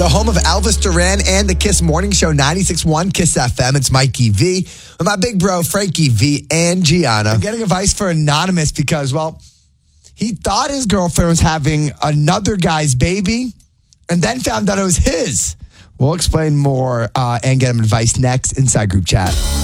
The home of Elvis Duran and the Kiss Morning Show, 96.1 Kiss FM. It's Mikey V with my big bro, Frankie V and Gianna. I'm getting advice for Anonymous because, well, he thought his girlfriend was having another guy's baby and then found out it was his. We'll explain more and get him advice next inside Group Chat.